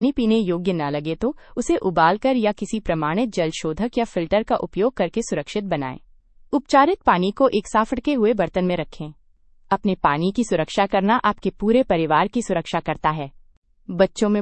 पानी पीने योग्य न लगे तो उसे उबालकर या किसी प्रमाणित जल शोधक या फिल्टर का उपयोग करके सुरक्षित बनाएं। उपचारित पानी को एक साफ ढके हुए बर्तन में रखें। अपने पानी की सुरक्षा करना आपके पूरे परिवार की सुरक्षा करता है। बच्चों में